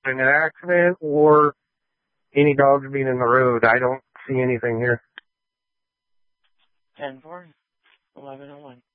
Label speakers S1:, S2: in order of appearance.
S1: in an accident or any dogs being in the road. I don't see anything here.
S2: 10-4, 11-1.